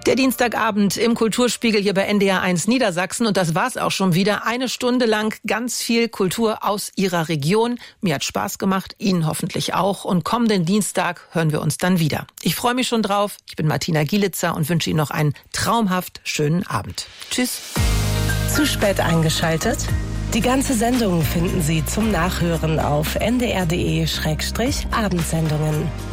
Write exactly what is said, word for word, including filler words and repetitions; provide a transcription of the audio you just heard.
Der Dienstagabend im Kulturspiegel hier bei N D R eins Niedersachsen. Und das war's auch schon wieder. Eine Stunde lang ganz viel Kultur aus Ihrer Region. Mir hat Spaß gemacht, Ihnen hoffentlich auch. Und kommenden Dienstag hören wir uns dann wieder. Ich freue mich schon drauf. Ich bin Martina Gielitzer und wünsche Ihnen noch einen traumhaft schönen Abend. Tschüss. Zu spät eingeschaltet? Die ganze Sendung finden Sie zum Nachhören auf n d r punkt d e slash abendsendungen.